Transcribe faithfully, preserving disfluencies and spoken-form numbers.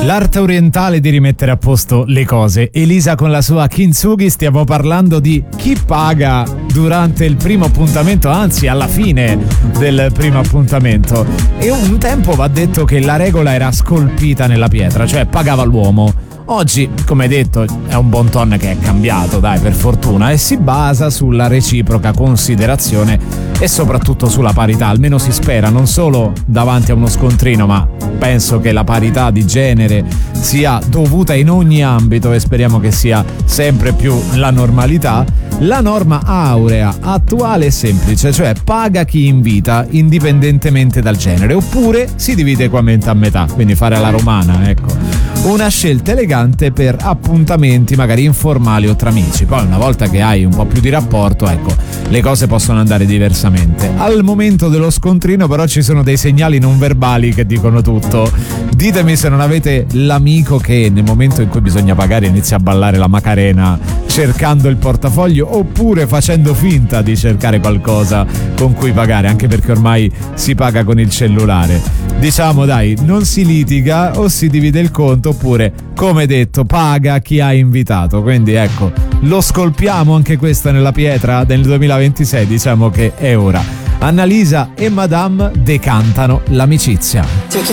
L'arte orientale di rimettere a posto le cose. Elisa con la sua Kintsugi. Stiamo parlando di chi paga durante il primo appuntamento, anzi alla fine del primo appuntamento. E un tempo va detto che la regola era scolpita nella pietra, cioè pagava l'uomo. Oggi, come detto, è un bon ton che è cambiato, dai, per fortuna, e si basa sulla reciproca considerazione e soprattutto sulla parità, almeno si spera, non solo davanti a uno scontrino, ma penso che la parità di genere sia dovuta in ogni ambito e speriamo che sia sempre più la normalità. La norma aurea, attuale e semplice, cioè paga chi invita indipendentemente dal genere, oppure si divide equamente a metà, quindi fare alla romana, ecco. Una scelta elegante per appuntamenti magari informali o tra amici. Poi una volta che hai un po' più di rapporto, ecco, le cose possono andare diversamente. Al momento dello scontrino però ci sono dei segnali non verbali che dicono tutto. Ditemi se non avete l'amico che nel momento in cui bisogna pagare inizia a ballare la Macarena cercando il portafoglio, oppure facendo finta di cercare qualcosa con cui pagare, anche perché ormai si paga con il cellulare. Diciamo, dai, non si litiga, o si divide il conto, oppure, come detto, paga chi ha invitato. Quindi ecco, lo scolpiamo anche questa nella pietra del duemilaventisei, diciamo che è ora. Annalisa e Madame decantano l'amicizia.